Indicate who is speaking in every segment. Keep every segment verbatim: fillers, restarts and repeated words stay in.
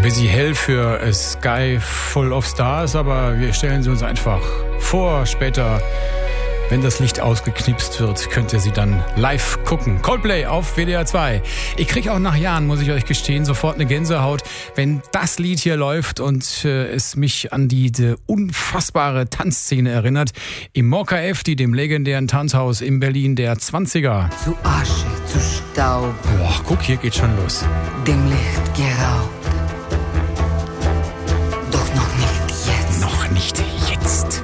Speaker 1: bisschen hell für A Sky Full of Stars, aber wir stellen sie uns einfach vor, später, wenn das Licht ausgeknipst wird, könnt ihr sie dann live gucken. Coldplay auf W D R zwei. Ich krieg auch nach Jahren, muss ich euch gestehen, sofort eine Gänsehaut, wenn das Lied hier läuft und äh, es mich an diese unfassbare Tanzszene erinnert. Im Mokka Efti, dem legendären Tanzhaus in Berlin der zwanziger.
Speaker 2: Zu Asche, zu Staub.
Speaker 1: Boah, guck, hier geht schon los.
Speaker 2: Dem Licht geraubt. Doch noch nicht jetzt.
Speaker 1: Noch nicht jetzt.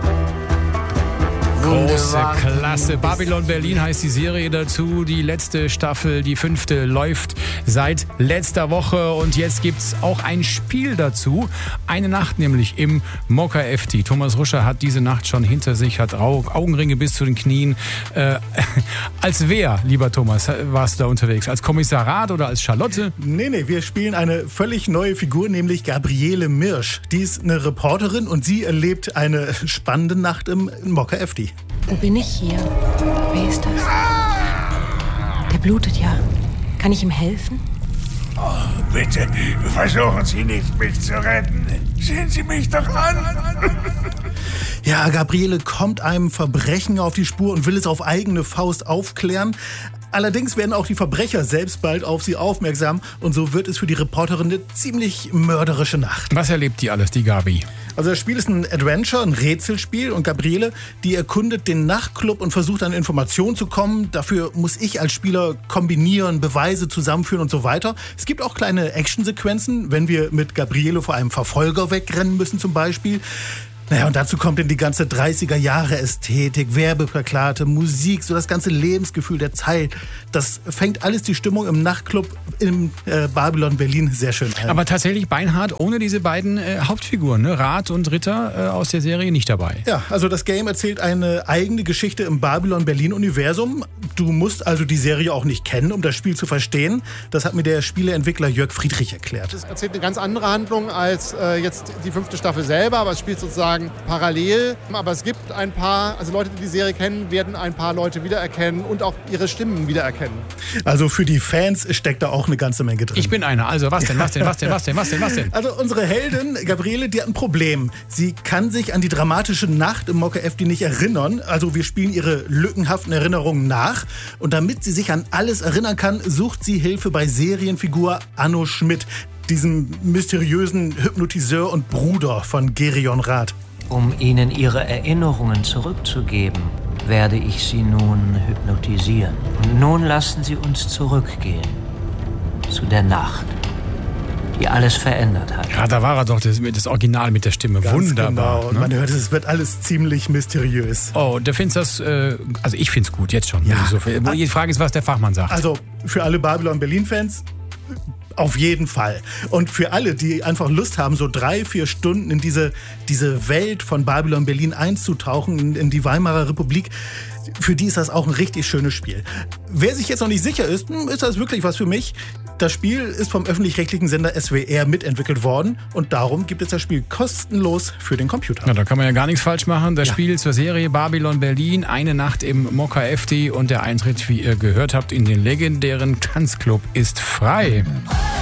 Speaker 1: Große Klasse. Babylon Berlin heißt die Serie dazu. Die letzte Staffel, die fünfte, läuft seit letzter Woche. Und jetzt gibt's auch ein Spiel dazu. Eine Nacht nämlich im Mokka Efti. Thomas Ruscher hat diese Nacht schon hinter sich, hat Augenringe bis zu den Knien. Äh, als wer, lieber Thomas, warst du da unterwegs? Als Kommissar Rath oder als Charlotte?
Speaker 3: Nee, nee, wir spielen eine völlig neue Figur, nämlich Gabriele Mirsch. Die ist eine Reporterin und sie erlebt eine spannende Nacht im Mokka Efti.
Speaker 4: Wo bin ich hier? Wer ist das? Der blutet ja. Kann ich ihm helfen?
Speaker 5: Oh, bitte, versuchen Sie nicht, mich zu retten. Sehen Sie mich doch an.
Speaker 3: Ja, Gabriele kommt einem Verbrechen auf die Spur und will es auf eigene Faust aufklären. Allerdings werden auch die Verbrecher selbst bald auf sie aufmerksam und so wird es für die Reporterin eine ziemlich mörderische Nacht.
Speaker 1: Was erlebt die alles, die Gabi?
Speaker 3: Also das Spiel ist ein Adventure, ein Rätselspiel und Gabriele, die erkundet den Nachtclub und versucht an Informationen zu kommen. Dafür muss ich als Spieler kombinieren, Beweise zusammenführen und so weiter. Es gibt auch kleine Actionsequenzen, wenn wir mit Gabriele vor einem Verfolger wegrennen müssen zum Beispiel. Naja, und dazu kommt dann die ganze dreißiger-Jahre-Ästhetik, Werbeplakate, Musik, so das ganze Lebensgefühl der Zeit. Das fängt alles die Stimmung im Nachtclub im äh, Babylon Berlin sehr schön ein.
Speaker 1: Aber tatsächlich beinhart ohne diese beiden äh, Hauptfiguren, ne? Rath und Ritter äh, aus der Serie nicht dabei.
Speaker 3: Ja, also das Game erzählt eine eigene Geschichte im Babylon Berlin-Universum. Du musst also die Serie auch nicht kennen, um das Spiel zu verstehen. Das hat mir der Spieleentwickler Jörg Friedrich erklärt.
Speaker 6: Es erzählt eine ganz andere Handlung als äh, jetzt die fünfte Staffel selber, aber es spielt sozusagen parallel. Aber es gibt ein paar, also Leute, die die Serie kennen, werden ein paar Leute wiedererkennen und auch ihre Stimmen wiedererkennen.
Speaker 3: Also für die Fans steckt da auch eine ganze Menge drin.
Speaker 1: Ich bin einer. Also was denn, was denn, was denn, was denn, was denn, was denn?
Speaker 3: Also unsere Heldin, Gabriele, die hat ein Problem. Sie kann sich an die dramatische Nacht im Mokka Efti nicht erinnern. Also wir spielen ihre lückenhaften Erinnerungen nach. Und damit sie sich an alles erinnern kann, sucht sie Hilfe bei Serienfigur Anno Schmidt, diesem mysteriösen Hypnotiseur und Bruder von Gerion Rath.
Speaker 7: Um Ihnen Ihre Erinnerungen zurückzugeben, werde ich Sie nun hypnotisieren. Und nun lassen Sie uns zurückgehen zu der Nacht, die alles verändert hat.
Speaker 1: Ja, da war er doch, das, das Original mit der Stimme.
Speaker 3: Ganz
Speaker 1: wunderbar.
Speaker 3: Genau. Und man hört, es wird alles ziemlich mysteriös.
Speaker 1: Oh, du findest das, äh, also ich find's gut, jetzt schon.
Speaker 3: Ja.
Speaker 1: So viel. Die Frage ist, was der Fachmann sagt.
Speaker 3: Also für alle Babylon Berlin-Fans, auf jeden Fall. Und für alle, die einfach Lust haben, so drei, vier Stunden in diese, diese Welt von Babylon Berlin einzutauchen, in, in die Weimarer Republik, für die ist das auch ein richtig schönes Spiel. Wer sich jetzt noch nicht sicher ist, ist das wirklich was für mich? Das Spiel ist vom öffentlich-rechtlichen Sender S W R mitentwickelt worden und darum gibt es das Spiel kostenlos für den Computer.
Speaker 1: Ja, da kann man ja gar nichts falsch machen. Das
Speaker 3: ja.
Speaker 1: Spiel zur Serie Babylon Berlin, eine Nacht im Mokka Efti und der Eintritt, wie ihr gehört habt, in den legendären Tanzclub ist frei.